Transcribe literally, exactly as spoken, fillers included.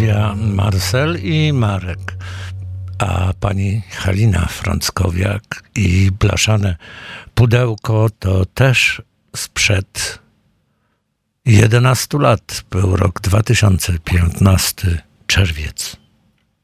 Studia Marcel i Marek, a pani Halina Frąckowiak i blaszane pudełko to też sprzed jedenastu lat. Był rok dwa tysiące piętnasty, czerwiec.